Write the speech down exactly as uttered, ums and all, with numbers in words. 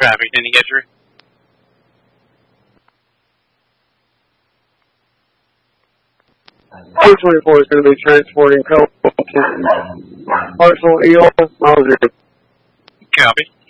Traffic, didn't get through? two twenty-four is going to be transporting coal to Arsenal E O, miles zero. Copy.